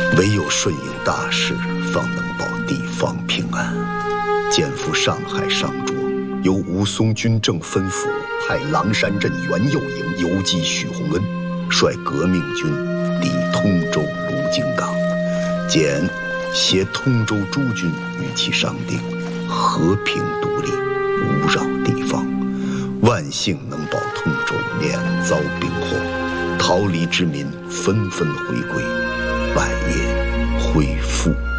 唯有顺应大势，方能保地方平安。肩负上海上卓，由吴松军政分府派狼山镇袁右营游击许洪恩，率革命军抵通州卢京港，简携通州诸军与其商定，和平独立，勿扰地方。万幸能保通州免遭兵祸，逃离之民纷纷回归，百业恢复。